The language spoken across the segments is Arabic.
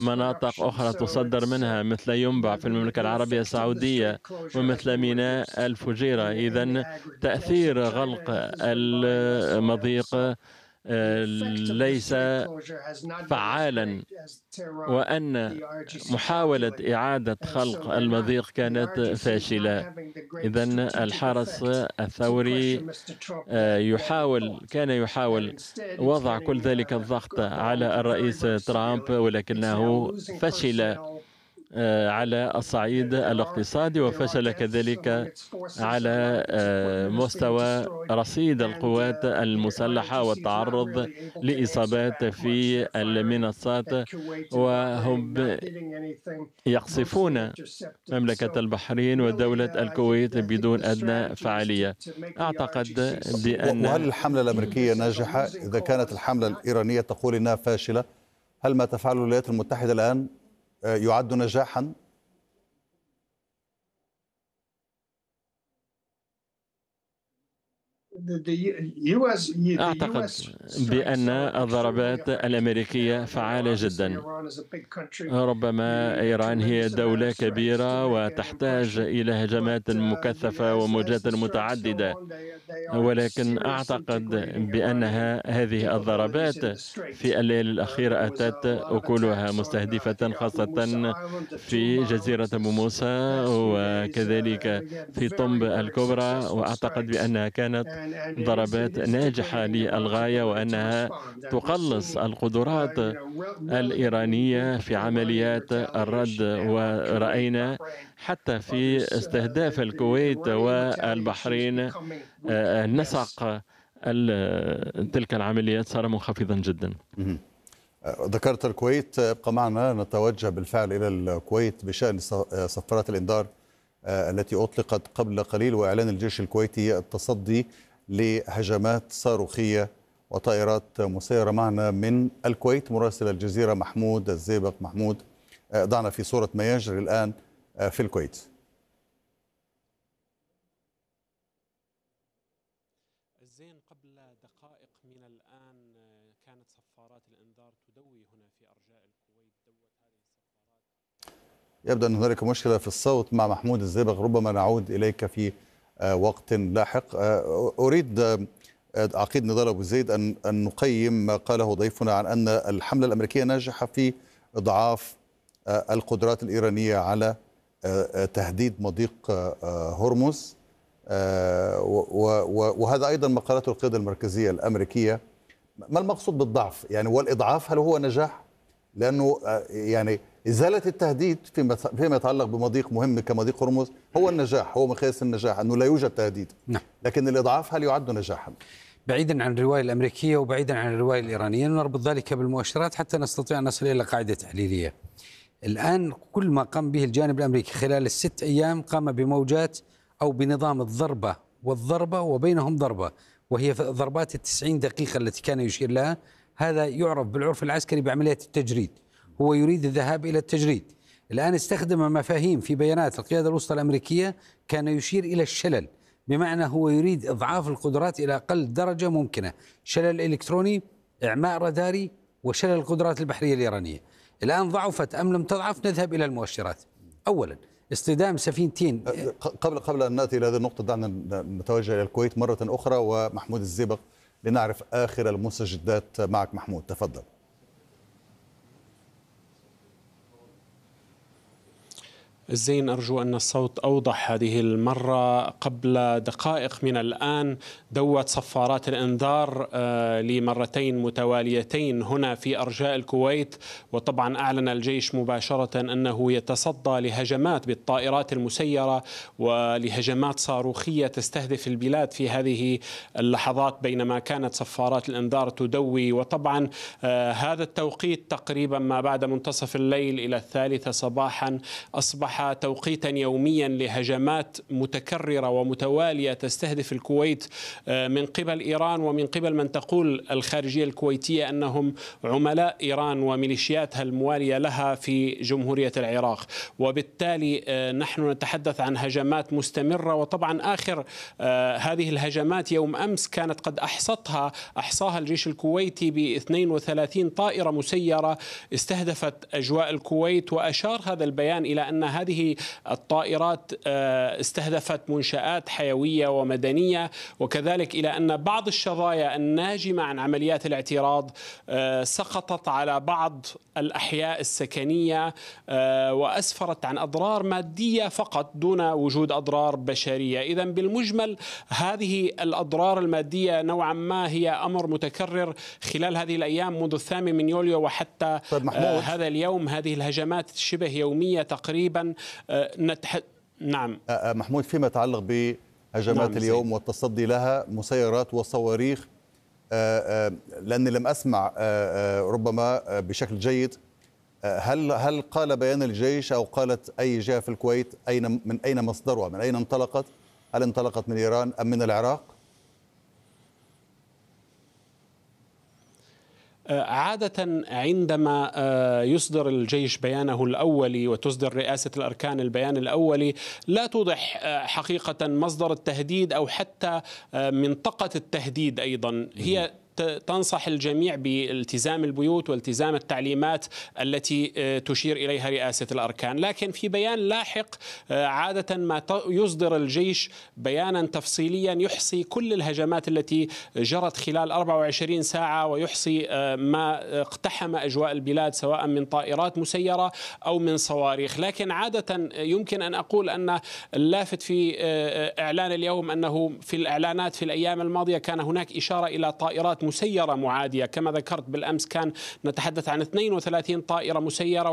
مناطق أخرى تصدر منها مثل ينبع في المملكة العربية السعودية ومثل ميناء الفجيرة. إذن تأثير غلق المضيق ليس فعالا، وأن محاولة إعادة خلق المضيق كانت فاشلة. إذن الحرس الثوري كان يحاول وضع كل ذلك الضغط على الرئيس ترامب، ولكنه فشل على الصعيد الاقتصادي، وفشل كذلك على مستوى رصيد القوات المسلحة والتعرض لإصابات في المنصات، وهم يقصفون مملكة البحرين ودولة الكويت بدون أدنى فعالية. أعتقد بأن وهل الحملة الأمريكية ناجحة؟ إذا كانت الحملة الإيرانية تقول إنها فاشلة، هل ما تفعله الولايات المتحدة الآن يعد نجاحا؟ أعتقد بأن الضربات الأمريكية فعالة جدا. ربما إيران هي دولة كبيرة وتحتاج إلى هجمات مكثفة وموجات متعددة، ولكن أعتقد بأنها هذه الضربات في الليلة الأخيرة أتت أكلها مستهدفة، خاصة في جزيرة أبو موسى وكذلك في طنب الكبرى. وأعتقد بأنها كانت ضربات ناجحة للغاية، وأنها تقلص القدرات الإيرانية في عمليات الرد. ورأينا حتى في استهداف الكويت والبحرين نسق تلك العمليات صار منخفضا جدا. ذكرت الكويت، ابقى معنا، نتوجه بالفعل إلى الكويت بشأن صفارات الإنذار التي أطلقت قبل قليل، وإعلان الجيش الكويتي التصدي لهجمات صاروخية وطائرات مسيرة. معنا من الكويت مراسل الجزيرة محمود الزيبق. محمود، ضعنا في صورة ما يجري الآن في الكويت. الزين، قبل دقائق من الآن كانت صفارات الإنذار تدوي هنا في أرجاء الكويت. دوت هذه الصفارات. يبدو أن هنالك مشكلة في الصوت مع محمود الزيبق، ربما نعود إليك في وقت لاحق. أريد عقيد نضال أبو زيد أن نقيم ما قاله ضيفنا عن أن الحملة الأمريكية ناجحة في إضعاف القدرات الإيرانية على تهديد مضيق هرمز، وهذا أيضا ما قالته القيادة المركزية الأمريكية. ما المقصود بالضعف يعني والإضعاف؟ هل هو نجاح؟ لأنه يعني إزالة التهديد فيما يتعلق بمضيق مهم كمضيق هرمز هو النجاح، هو مقياس النجاح أنه لا يوجد تهديد. نعم. لكن الإضعاف هل يعد نجاحا؟ بعيدا عن الرواية الأمريكية وبعيدا عن الرواية الإيرانية، نربط ذلك بالمؤشرات حتى نستطيع أن نصل إلى قاعدة تحليلية. الآن كل ما قام به الجانب الأمريكي خلال ال6 أيام قام بموجات أو بنظام الضربة والضربة وبينهم ضربة، وهي ضربات ال90 دقيقة التي كان يشير لها. هذا يعرف بالعرف العسكري بعملية التجريد، هو يريد الذهاب إلى التجريد. الآن استخدم مفاهيم في بيانات القيادة الوسطى الأمريكية كان يشير إلى الشلل، بمعنى هو يريد إضعاف القدرات إلى أقل درجة ممكنة، شلل إلكتروني، إعماء راداري، وشلل القدرات البحرية الإيرانية. الآن ضعفت أم لم تضعف؟ نذهب إلى المؤشرات. أولا اصطدام سفينتين. قبل أن نأتي إلى هذه النقطة دعنا نتوجه إلى الكويت مرة أخرى ومحمود الزيبق لنعرف آخر المستجدات. معك محمود، تفضل. الزين، أرجو أن الصوت أوضح هذه المرة. قبل دقائق من الآن دوت صفارات الإنذار لمرتين متواليتين هنا في أرجاء الكويت، وطبعا أعلن الجيش مباشرة أنه يتصدى لهجمات بالطائرات المسيرة ولهجمات صاروخية تستهدف البلاد في هذه اللحظات، بينما كانت صفارات الإنذار تدوي. وطبعا هذا التوقيت تقريبا ما بعد منتصف الليل إلى 3 صباحا أصبح أصبح توقيتا يوميا لهجمات متكررة ومتوالية تستهدف الكويت من قبل إيران ومن قبل من تقول الخارجية الكويتية أنهم عملاء إيران وميليشياتها الموالية لها في جمهورية العراق. وبالتالي نحن نتحدث عن هجمات مستمرة. وطبعا آخر هذه الهجمات يوم أمس كانت قد أحصاها الجيش الكويتي ب 32 طائرة مسيرة استهدفت أجواء الكويت. وأشار هذا البيان إلى أن هذه الطائرات استهدفت منشآت حيوية ومدنية، وكذلك إلى أن بعض الشظايا الناجمة عن عمليات الاعتراض سقطت على بعض الأحياء السكنية وأسفرت عن أضرار مادية فقط دون وجود أضرار بشرية. إذن بالمجمل هذه الأضرار المادية نوعا ما هي أمر متكرر خلال هذه الأيام منذ 8 من يوليو وحتى هذا اليوم. هذه الهجمات شبه يومية تقريبا. نعم محمود، فيما يتعلق بهجمات اليوم والتصدي لها مسيرات وصواريخ، لأني لم أسمع ربما بشكل جيد، هل قال بيان الجيش أو قالت أي جهة في الكويت من أين مصدرها، من أين انطلقت؟ هل انطلقت من إيران أم من العراق؟ عادة عندما يصدر الجيش بيانه الأولي وتصدر رئاسة الأركان البيان الأولي لا توضح حقيقة مصدر التهديد أو حتى منطقة التهديد. أيضا هي تنصح الجميع بالتزام البيوت والتزام التعليمات التي تشير إليها رئاسة الأركان. لكن في بيان لاحق عادة ما يصدر الجيش بيانا تفصيليا يحصي كل الهجمات التي جرت خلال 24 ساعة ويحصي ما اقتحم أجواء البلاد سواء من طائرات مسيرة أو من صواريخ. لكن عادة يمكن أن أقول أن اللافت في إعلان اليوم أنه في الإعلانات في الأيام الماضية كان هناك إشارة إلى طائرات مسيرة معادية. كما ذكرت بالأمس كان نتحدث عن 32 طائرة مسيرة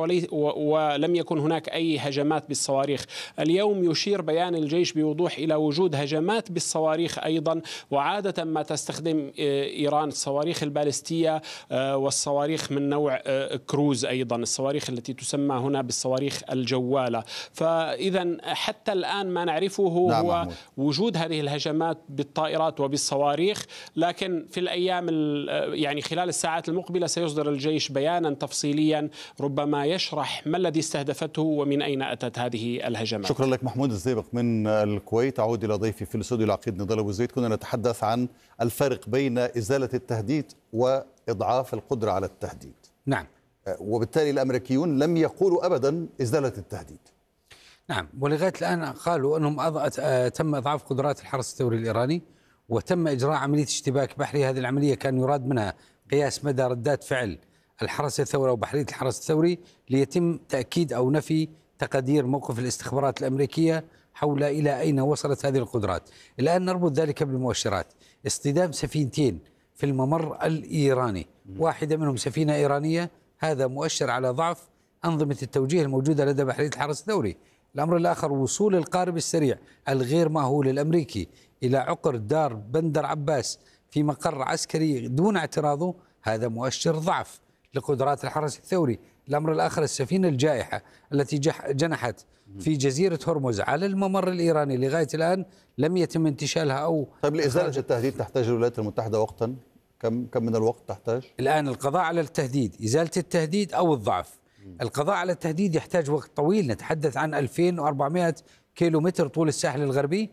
ولم يكن هناك أي هجمات بالصواريخ. اليوم يشير بيان الجيش بوضوح إلى وجود هجمات بالصواريخ أيضا، وعادة ما تستخدم إيران الصواريخ البالستية والصواريخ من نوع كروز، أيضا الصواريخ التي تسمى هنا بالصواريخ الجوالة. فإذا حتى الآن ما نعرفه هو وجود هذه الهجمات بالطائرات وبالصواريخ. لكن في الأيام يعني خلال الساعات المقبلة سيصدر الجيش بيانا تفصيليا ربما يشرح ما الذي استهدفته ومن أين أتت هذه الهجمات. شكرا لك محمود الزيبق من الكويت. أعود إلى ضيفي في الاستوديو العقيد نضال أبو زيد. كنا نتحدث عن الفرق بين إزالة التهديد وإضعاف القدرة على التهديد. نعم. وبالتالي الأمريكيون لم يقولوا أبدا إزالة التهديد. نعم، ولغاية الآن قالوا أنهم تم إضعاف قدرات الحرس الثوري الإيراني وتم إجراء عملية اشتباك بحري. هذه العملية كان يراد منها قياس مدى ردات فعل الحرس الثوري أو بحرية الحرس الثوري ليتم تأكيد أو نفي تقدير موقف الاستخبارات الأمريكية حول إلى أين وصلت هذه القدرات. الآن نربط ذلك بالمؤشرات. اصطدام سفينتين في الممر الإيراني، واحدة منهم سفينة إيرانية، هذا مؤشر على ضعف أنظمة التوجيه الموجودة لدى بحرية الحرس الثوري. الأمر الآخر وصول القارب السريع الغير مأهول الأمريكي إلى عقر دار بندر عباس في مقر عسكري دون اعتراضه، هذا مؤشر ضعف لقدرات الحرس الثوري. الأمر الآخر السفينة الجائحة التي جنحت في جزيرة هرمز على الممر الإيراني لغاية الآن لم يتم انتشالها أو طيب، لإزالة التهديد تحتاج الولايات المتحدة وقتا؟ كم من الوقت تحتاج؟ الآن القضاء على التهديد، إزالة التهديد أو الضعف. القضاء على التهديد يحتاج وقت طويل، نتحدث عن 2400 كيلومتر طول الساحل الغربي،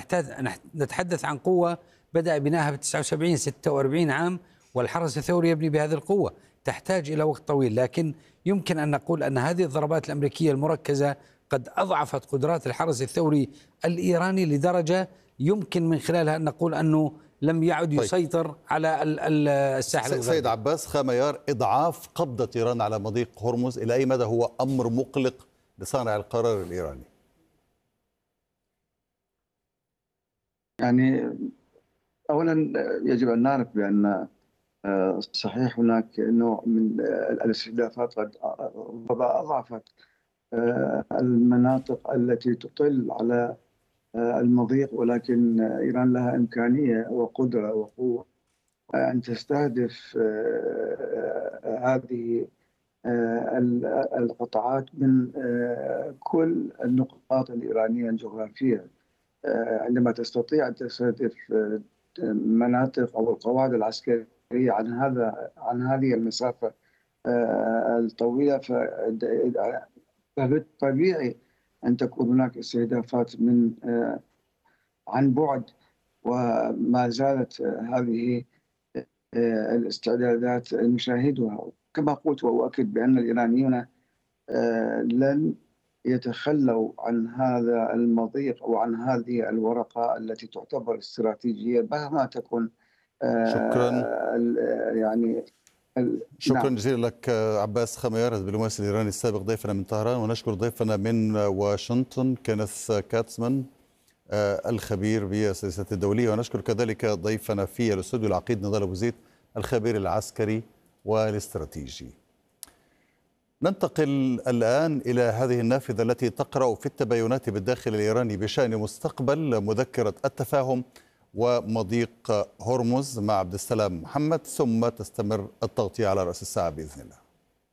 ونتحدث عن قوة بدأ بناها ب 79 46 عام، والحرس الثوري يبني بهذه القوة، تحتاج إلى وقت طويل. لكن يمكن أن نقول أن هذه الضربات الأمريكية المركزة قد أضعفت قدرات الحرس الثوري الإيراني لدرجة يمكن من خلالها أن نقول أنه لم يعد يسيطر على الساحل الغربي. سيد عباس خاميار، إضعاف قبضة إيران على مضيق هرمز إلى أي مدى هو أمر مقلق لصانع القرار الإيراني؟ يعني أولا يجب أن نعرف بأن صحيح هناك نوع من الاستهدافات قد أضعفت المناطق التي تطل على المضيق، ولكن إيران لها إمكانية وقدرة وقوة أن تستهدف هذه القطاعات من كل النقاط الإيرانية الجغرافية. عندما تستطيع أن تستهدف مناطق أو القواعد العسكرية عن هذه المسافة الطويلة، فبالطبيعي أن تكون هناك استهدافات عن بعد. وما زالت هذه الاستعدادات نشاهدها. كما قلت وأؤكد بأن الإيرانيون لن يتخلوا عن هذا المضيق أو عن هذه الورقة التي تعتبر استراتيجية مهما تكون. شكرا يعني شكرا جزيلا لك عباس خميار، الدبلوماسي الإيراني السابق، ضيفنا من طهران. ونشكر ضيفنا من واشنطن كينيث كاتسمان الخبير بالسياسات الدولية. ونشكر كذلك ضيفنا في الاستوديو العقيد نضال أبو زيد الخبير العسكري والاستراتيجي. ننتقل الآن إلى هذه النافذة التي تقرأ في التباينات بالداخل الإيراني بشأن مستقبل مذكرة التفاهم ومضيق هرمز مع عبد السلام محمد، ثم تستمر التغطية على رأس الساعة بإذن الله.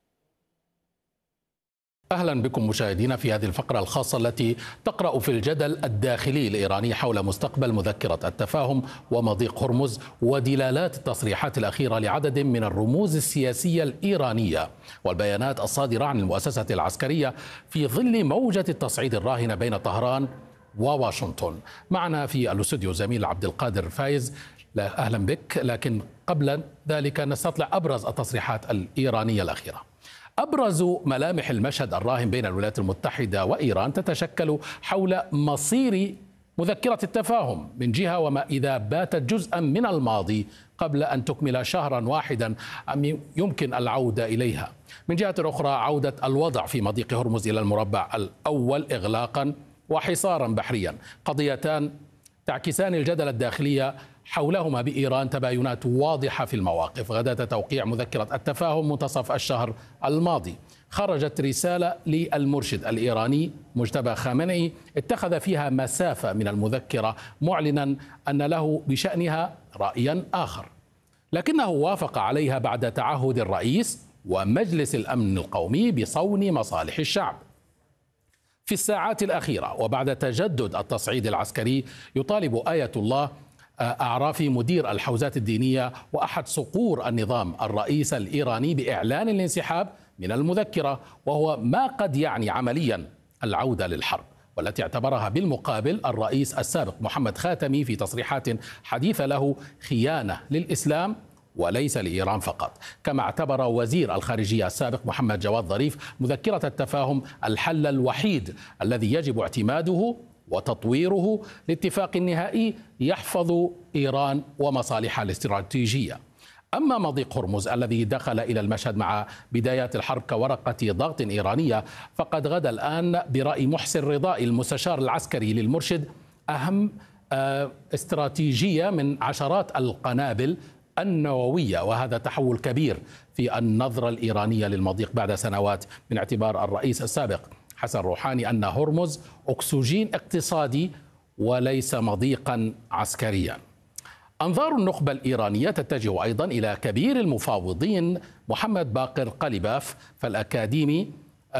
أهلا بكم مشاهدينا في هذه الفقرة الخاصة التي تقرأ في الجدل الداخلي الإيراني حول مستقبل مذكرة التفاهم ومضيق هرمز ودلالات التصريحات الأخيرة لعدد من الرموز السياسية الإيرانية والبيانات الصادرة عن المؤسسة العسكرية في ظل موجة التصعيد الراهنة بين طهران وواشنطن. معنا في الاستوديو زميل عبد القادر فايز، أهلا بك. لكن قبل ذلك نستطلع أبرز التصريحات الإيرانية الأخيرة. أبرز ملامح المشهد الراهن بين الولايات المتحدة وإيران تتشكل حول مصير مذكرة التفاهم من جهة، وما إذا باتت جزءا من الماضي قبل أن تكمل شهرا واحدا يمكن العودة إليها. من جهة أخرى عودة الوضع في مضيق هرمز إلى المربع الأول إغلاقا وحصارا بحريا، قضيتان تعكسان الجدل الداخلي حولهما بإيران تباينات واضحة في المواقف. غدا توقيع مذكرة التفاهم منتصف الشهر الماضي خرجت رسالة للمرشد الإيراني مجتبى خامنئي اتخذ فيها مسافة من المذكرة معلنا أن له بشأنها رأيا آخر، لكنه وافق عليها بعد تعهد الرئيس ومجلس الأمن القومي بصون مصالح الشعب. في الساعات الأخيرة وبعد تجدد التصعيد العسكري يطالب آية الله أعرافي مدير الحوزات الدينية وأحد صقور النظام الرئيس الإيراني بإعلان الانسحاب من المذكرة، وهو ما قد يعني عمليا العودة للحرب، والتي اعتبرها بالمقابل الرئيس السابق محمد خاتمي في تصريحات حديثة له خيانة للإسلام وليس لإيران فقط. كما اعتبر وزير الخارجية السابق محمد جواد ظريف مذكرة التفاهم الحل الوحيد الذي يجب اعتماده وتطويره لاتفاق نهائي يحفظ إيران ومصالحها الاستراتيجية. أما مضيق هرمز الذي دخل إلى المشهد مع بدايات الحرب كورقة ضغط إيرانية، فقد غدا الآن برأي محسن رضائي المستشار العسكري للمرشد أهم استراتيجية من عشرات القنابل النووية، وهذا تحول كبير في النظرة الإيرانية للمضيق بعد سنوات من اعتبار الرئيس السابق حسن روحاني أن هرمز أكسجين اقتصادي وليس مضيقا عسكريا. أنظار النخبة الإيرانية تتجه أيضا إلى كبير المفاوضين محمد باقر قليباف، فالأكاديمي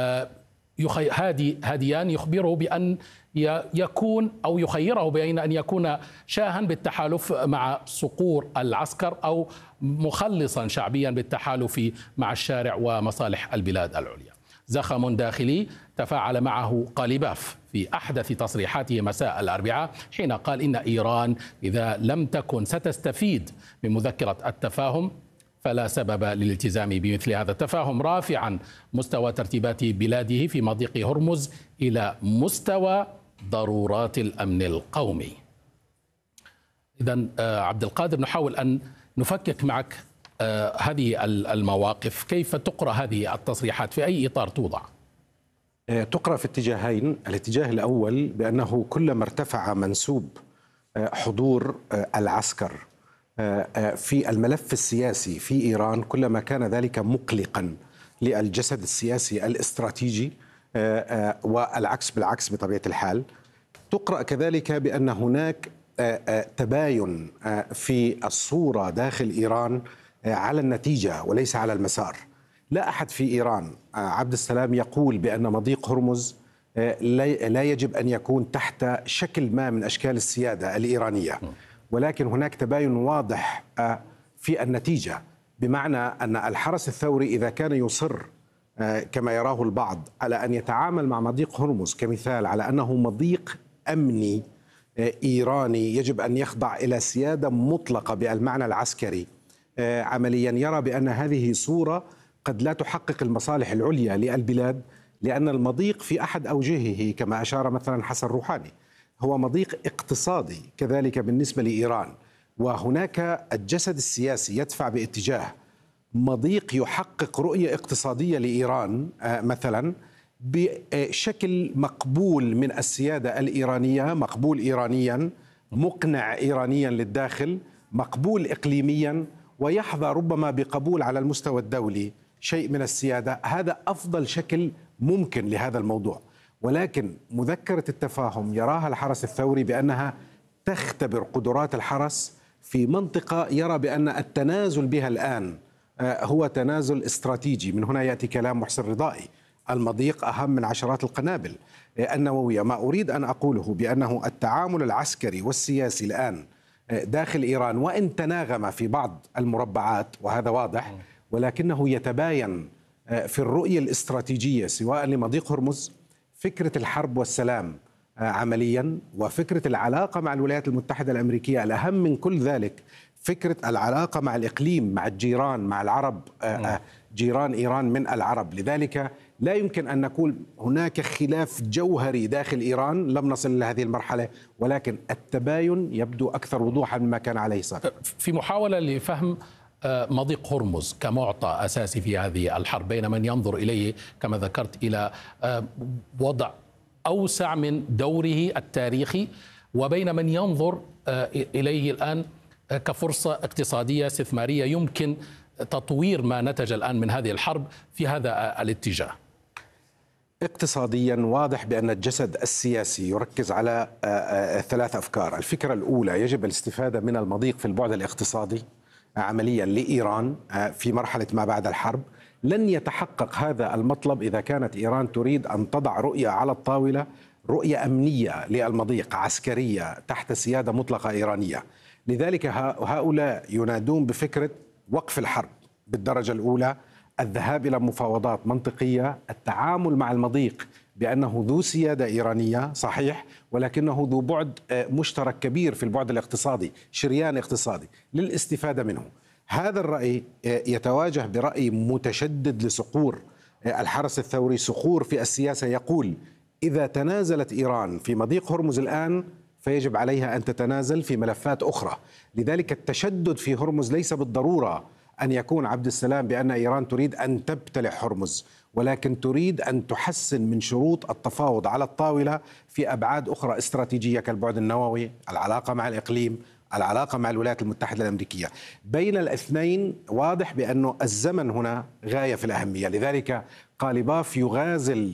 هاديان يخبره بأن يكون أو يخيره بين أن يكون شاها بالتحالف مع صقور العسكر أو مخلصا شعبيا بالتحالف مع الشارع ومصالح البلاد العليا. زخم داخلي تفاعل معه قليباف في أحدث تصريحاته مساء الأربعاء حين قال إن إيران إذا لم تكن ستستفيد من مذكرة التفاهم فلا سبب للالتزام بمثل هذا التفاهم، رافعا مستوى ترتيبات بلاده في مضيق هرمز إلى مستوى ضرورات الأمن القومي. إذن عبد القادر، نحاول أن نفكك معك هذه المواقف. كيف تقرأ هذه التصريحات؟ في أي إطار توضع؟ تقرأ في اتجاهين. الاتجاه الأول بأنه كلما ارتفع منسوب حضور العسكر في الملف السياسي في إيران كلما كان ذلك مقلقا للجسد السياسي الاستراتيجي، والعكس بالعكس بطبيعة الحال. تقرأ كذلك بأن هناك تباين في الصورة داخل إيران على النتيجة وليس على المسار، لا أحد في إيران عبد السلام يقول بأن مضيق هرمز لا يجب أن يكون تحت شكل ما من أشكال السيادة الإيرانية، ولكن هناك تباين واضح في النتيجة، بمعنى أن الحرس الثوري إذا كان يصر كما يراه البعض على أن يتعامل مع مضيق هرمز كمثال على أنه مضيق أمني إيراني يجب أن يخضع إلى سيادة مطلقة بالمعنى العسكري، عمليا يرى بأن هذه صورة قد لا تحقق المصالح العليا للبلاد، لأن المضيق في أحد أوجهه كما أشار مثلا حسن روحاني هو مضيق اقتصادي كذلك بالنسبة لإيران، وهناك الجسد السياسي يدفع باتجاه مضيق يحقق رؤية اقتصادية لإيران مثلا بشكل مقبول من السيادة الإيرانية، مقبول إيرانيا، مقنع إيرانيا للداخل، مقبول إقليميا، ويحظى ربما بقبول على المستوى الدولي شيء من السيادة. هذا أفضل شكل ممكن لهذا الموضوع، ولكن مذكرة التفاهم يراها الحرس الثوري بأنها تختبر قدرات الحرس في منطقة يرى بأن التنازل بها الآن هو تنازل استراتيجي. من هنا يأتي كلام محسن رضائي، المضيق أهم من عشرات القنابل النووية. ما أريد أن أقوله بأنه التعامل العسكري والسياسي الآن داخل إيران وإن تناغم في بعض المربعات وهذا واضح، ولكنه يتباين في الرؤية الاستراتيجية سواء لمضيق هرمز، فكرة الحرب والسلام عمليا، وفكرة العلاقة مع الولايات المتحدة الأمريكية، الأهم من كل ذلك فكرة العلاقة مع الإقليم، مع الجيران، مع العرب، جيران إيران من العرب. لذلك لا يمكن أن نقول هناك خلاف جوهري داخل إيران، لم نصل إلى هذه المرحلة، ولكن التباين يبدو أكثر وضوحا مما كان عليه سابقا. في محاولة لفهم مضيق هرمز كمعطى أساسي في هذه الحرب بين من ينظر إليه كما ذكرت إلى وضع أوسع من دوره التاريخي، وبين من ينظر إليه الآن كفرصة اقتصادية استثمارية يمكن تطوير ما نتج الآن من هذه الحرب في هذا الاتجاه. اقتصاديا واضح بأن الجسد السياسي يركز على ثلاث أفكار. الفكرة الأولى، يجب الاستفادة من المضيق في البعد الاقتصادي عمليا لإيران في مرحلة ما بعد الحرب. لن يتحقق هذا المطلب إذا كانت إيران تريد أن تضع رؤية على الطاولة، رؤية أمنية للمضيق عسكرية تحت سيادة مطلقة إيرانية. لذلك هؤلاء ينادون بفكرة وقف الحرب بالدرجة الأولى، الذهاب إلى مفاوضات منطقية، التعامل مع المضيق بأنه ذو سيادة إيرانية صحيح، ولكنه ذو بعد مشترك كبير في البعد الاقتصادي، شريان اقتصادي للاستفادة منه. هذا الرأي يتواجه برأي متشدد لصقور الحرس الثوري، صقور في السياسة، يقول إذا تنازلت إيران في مضيق هرمز الآن فيجب عليها أن تتنازل في ملفات أخرى. لذلك التشدد في هرمز ليس بالضرورة أن يكون عبد السلام بأن إيران تريد أن تبتلع هرمز، ولكن تريد أن تحسن من شروط التفاوض على الطاولة في أبعاد أخرى استراتيجية كالبعد النووي، العلاقة مع الإقليم، العلاقة مع الولايات المتحدة الأمريكية. بين الاثنين واضح بأنه الزمن هنا غاية في الأهمية. لذلك قاليباف يغازل،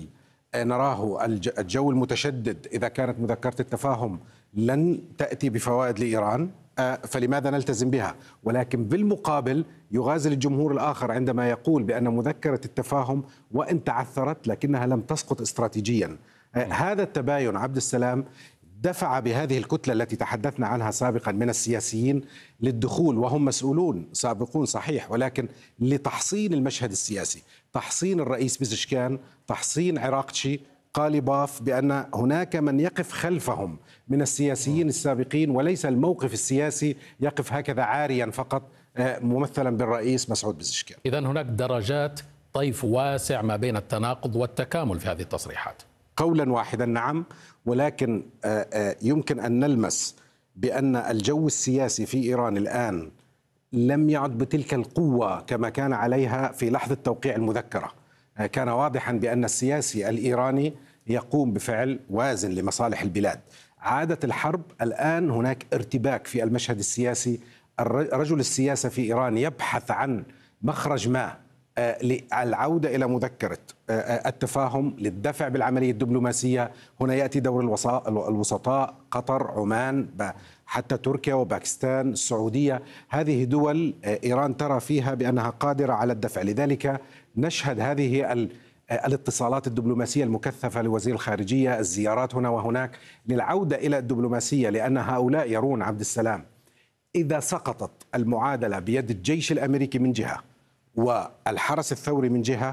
نراه الجو المتشدد إذا كانت مذكرة التفاهم لن تأتي بفوائد لإيران فلماذا نلتزم بها، ولكن بالمقابل يغازل الجمهور الآخر عندما يقول بأن مذكرة التفاهم وإن تعثرت لكنها لم تسقط استراتيجيا. هذا التباين عبد السلام دفع بهذه الكتلة التي تحدثنا عنها سابقا من السياسيين للدخول، وهم مسؤولون سابقون صحيح، ولكن لتحصين المشهد السياسي، تحصين الرئيس بزشكان، تحصين عراقتشي، قاليباف، بأن هناك من يقف خلفهم من السياسيين السابقين، وليس الموقف السياسي يقف هكذا عاريا فقط ممثلا بالرئيس مسعود بزشكان. إذن هناك درجات طيف واسع ما بين التناقض والتكامل في هذه التصريحات. قولا واحدا نعم، ولكن يمكن أن نلمس بأن الجو السياسي في إيران الآن لم يعد بتلك القوة كما كان عليها في لحظة توقيع المذكرة. كان واضحا بأن السياسي الإيراني يقوم بفعل وازن لمصالح البلاد. عادت الحرب، الآن هناك ارتباك في المشهد السياسي. رجل السياسة في إيران يبحث عن مخرج ما للعودة إلى مذكرة التفاهم، للدفع بالعملية الدبلوماسية. هنا يأتي دور الوسطاء، قطر، عمان، حتى تركيا وباكستان، السعودية. هذه دول إيران ترى فيها بأنها قادرة على الدفع. لذلك نشهد هذه الاتصالات الدبلوماسية المكثفة لوزير الخارجية، الزيارات هنا وهناك للعودة إلى الدبلوماسية، لأن هؤلاء يرون عبد السلام إذا سقطت المعادلة بيد الجيش الأمريكي من جهة والحرس الثوري من جهة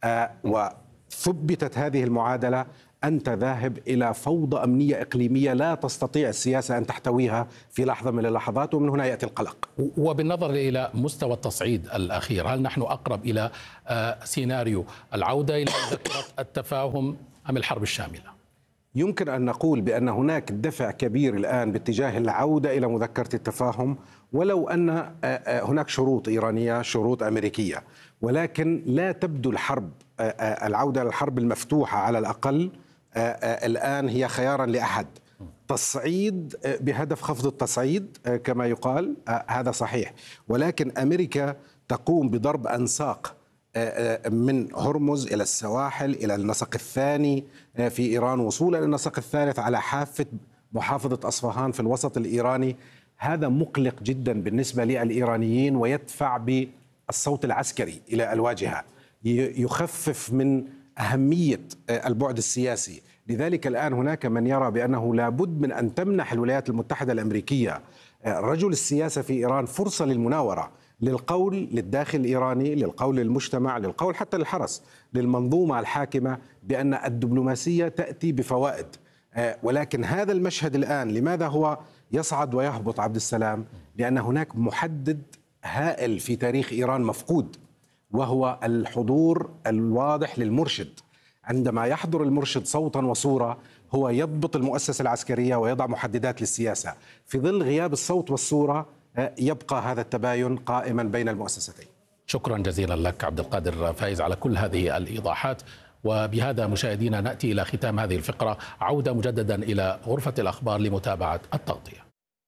وثبتت هذه المعادلة، أنت ذاهب إلى فوضى أمنية إقليمية لا تستطيع السياسة أن تحتويها في لحظة من اللحظات، ومن هنا يأتي القلق. وبالنظر إلى مستوى التصعيد الأخير، هل نحن أقرب إلى سيناريو العودة إلى مذكرة التفاهم أم الحرب الشاملة؟ يمكن أن نقول بأن هناك دفع كبير الآن باتجاه العودة إلى مذكرة التفاهم، ولو أن هناك شروط إيرانية، شروط أمريكية، ولكن لا تبدو العودة إلى الحرب المفتوحة على الأقل الآن هي خيارا لأحد. تصعيد بهدف خفض التصعيد كما يقال، هذا صحيح، ولكن أمريكا تقوم بضرب أنساق من هرمز إلى السواحل إلى النسق الثاني في إيران، وصولا إلى النسق الثالث على حافة محافظة أصفهان في الوسط الإيراني. هذا مقلق جدا بالنسبة للإيرانيين ويدفع بالصوت العسكري إلى الواجهة، يخفف من أهمية البعد السياسي. لذلك الآن هناك من يرى بأنه لابد من أن تمنح الولايات المتحدة الأمريكية رجل السياسة في إيران فرصة للمناورة، للقول للداخل الإيراني، للقول للمجتمع، للقول حتى للحرس، للمنظومة الحاكمة، بأن الدبلوماسية تأتي بفوائد. ولكن هذا المشهد الآن لماذا هو يصعد ويهبط عبد السلام؟ لأن هناك محدد هائل في تاريخ إيران مفقود، وهو الحضور الواضح للمرشد. عندما يحضر المرشد صوتا وصورة هو يضبط المؤسسة العسكرية ويضع محددات للسياسة. في ظل غياب الصوت والصورة يبقى هذا التباين قائما بين المؤسستين. شكرا جزيلا لك عبد القادر فايز على كل هذه الإيضاحات. وبهذا مشاهدينا نأتي إلى ختام هذه الفقرة، عودة مجددا إلى غرفة الأخبار لمتابعة التغطية.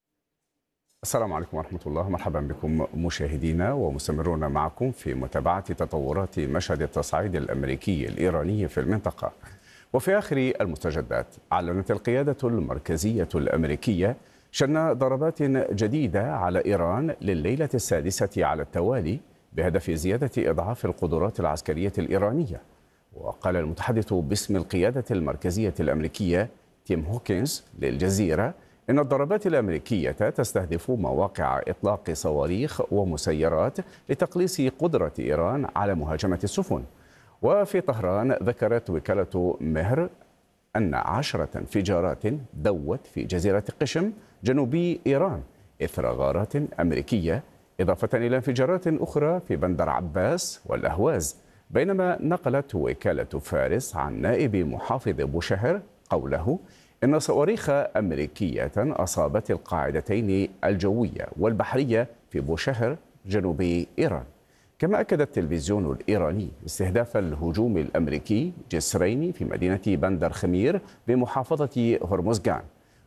السلام عليكم ورحمة الله، مرحبا بكم مشاهدينا ومستمرون معكم في متابعة تطورات مشهد التصعيد الأمريكي الإيراني في المنطقة. وفي آخر المستجدات أعلنت القيادة المركزية الأمريكية شن ضربات جديدة على إيران لليلة السادسة على التوالي بهدف زيادة إضعاف القدرات العسكرية الإيرانية. وقال المتحدث باسم القيادة المركزية الأمريكية تيم هوكنز للجزيرة إن الضربات الأمريكية تستهدف مواقع إطلاق صواريخ ومسيرات لتقليص قدرة إيران على مهاجمة السفن. وفي طهران ذكرت وكالة مهر أن 10 انفجارات دوت في جزيرة قشم جنوبي إيران إثر غارات أمريكية، إضافة إلى انفجارات أخرى في بندر عباس والأهواز. بينما نقلت وكالة فارس عن نائب محافظ بوشهر قوله إن صواريخ أمريكية أصابت القاعدتين الجوية والبحرية في بوشهر جنوب إيران. كما أكد التلفزيون الإيراني استهداف الهجوم الأمريكي جسرين في مدينة بندر خمير بمحافظة هرمزغان،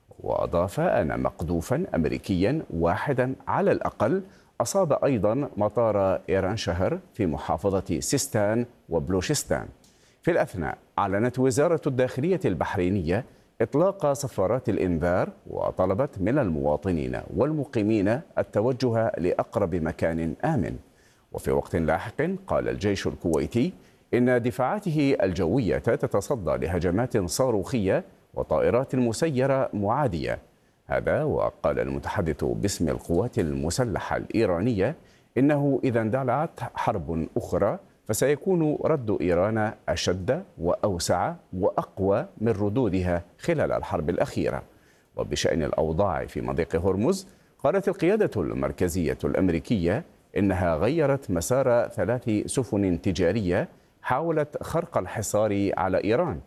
وأضاف أن مقذوفا أمريكيا واحدا على الأقل أصاب أيضا مطار إيران شهر في محافظة سيستان وبلوشستان. في الأثناء أعلنت وزارة الداخلية البحرينية إطلاق صفارات الإنذار، وطلبت من المواطنين والمقيمين التوجه لأقرب مكان آمن. وفي وقت لاحق قال الجيش الكويتي إن دفاعاته الجوية تتصدى لهجمات صاروخية وطائرات مسيرة معادية. هذا وقال المتحدث باسم القوات المسلحة الإيرانية إنه إذا اندلعت حرب أخرى فسيكون رد إيران أشد وأوسع وأقوى من ردودها خلال الحرب الأخيرة. وبشأن الأوضاع في مضيق هرمز قالت القيادة المركزية الأمريكية إنها غيرت مسار 3 سفن تجارية حاولت خرق الحصار على إيران،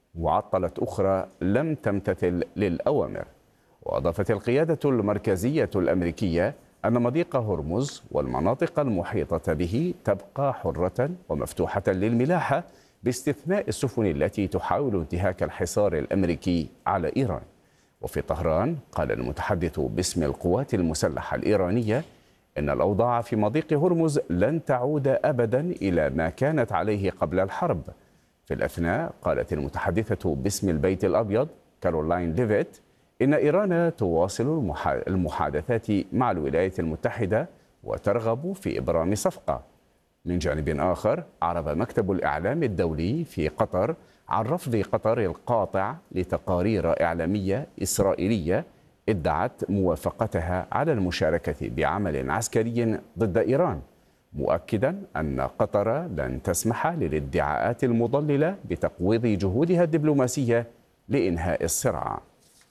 وعطلت أخرى لم تمتثل للأوامر. وأضافت القيادة المركزية الأمريكية أن مضيق هرمز والمناطق المحيطة به تبقى حرة ومفتوحة للملاحة باستثناء السفن التي تحاول انتهاك الحصار الأمريكي على إيران. وفي طهران قال المتحدث باسم القوات المسلحة الإيرانية إن الأوضاع في مضيق هرمز لن تعود أبدا إلى ما كانت عليه قبل الحرب. في الأثناء قالت المتحدثة باسم البيت الأبيض كارولاين ليفيت إن إيران تواصل المحادثات مع الولايات المتحدة وترغب في إبرام صفقة. من جانب آخر، أعرب مكتب الإعلام الدولي في قطر عن رفض قطر القاطع لتقارير إعلامية إسرائيلية ادعت موافقتها على المشاركة بعمل عسكري ضد إيران، مؤكدا أن قطر لن تسمح للادعاءات المضللة بتقويض جهودها الدبلوماسية لإنهاء الصراع.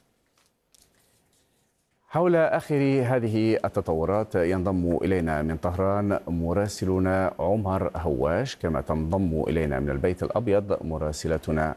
حول آخر هذه التطورات ينضم إلينا من طهران مراسلنا عمر هواش، كما تنضم إلينا من البيت الأبيض مراسلتنا